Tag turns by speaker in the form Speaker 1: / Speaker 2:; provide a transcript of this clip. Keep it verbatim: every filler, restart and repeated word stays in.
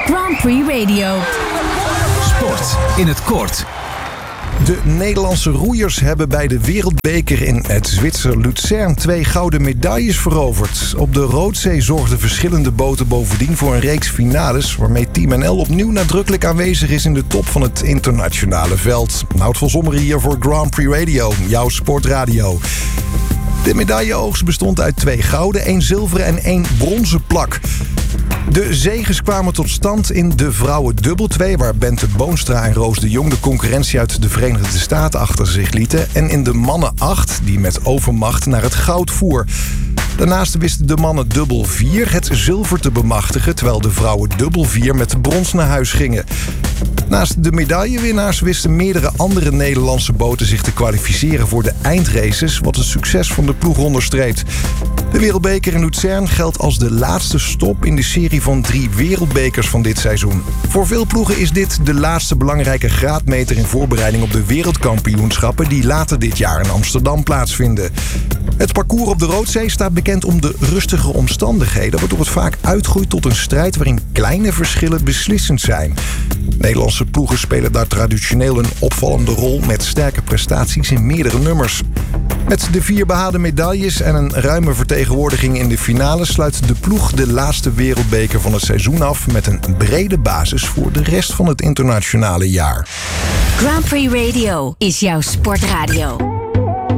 Speaker 1: Grand Prix Radio.
Speaker 2: Sport in het kort.
Speaker 3: De Nederlandse roeiers hebben bij de Wereldbeker in het Zwitser Luzern twee gouden medailles veroverd. Op de Roodzee zorgden verschillende boten bovendien voor een reeks finales, waarmee Team N L opnieuw nadrukkelijk aanwezig is in de top van het internationale veld. Nout van Zommeren hier voor Grand Prix Radio, jouw sportradio. De medailleoogst bestond uit twee gouden, één zilveren en één bronzen plak. De zeges kwamen tot stand in de vrouwen dubbel twee, waar Bente Boonstra en Roos de Jong de concurrentie uit de Verenigde Staten achter zich lieten. En in de mannen acht, die met overmacht naar het goud voer. Daarnaast wisten de mannen dubbel vier het zilver te bemachtigen, terwijl de vrouwen dubbel vier met brons naar huis gingen. Naast de medaillewinnaars wisten meerdere andere Nederlandse boten zich te kwalificeren voor de eindraces, wat het succes van de ploeg onderstreept. De Wereldbeker in Luzern geldt als de laatste stop in de serie van drie wereldbekers van dit seizoen. Voor veel ploegen is dit de laatste belangrijke graadmeter in voorbereiding op de wereldkampioenschappen die later dit jaar in Amsterdam plaatsvinden. Het parcours op de Roodzee staat bekend om de rustige omstandigheden, waardoor het vaak uitgroeit tot een strijd waarin kleine verschillen beslissend zijn. Nederlandse ploegen spelen daar traditioneel een opvallende rol met sterke prestaties in meerdere nummers. Met de vier behaalde medailles en een ruime vertegenwoordiging in de finale sluit de ploeg de laatste wereldbeker van het seizoen af met een brede basis voor de rest van het internationale jaar.
Speaker 1: Grand Prix Radio is jouw sportradio.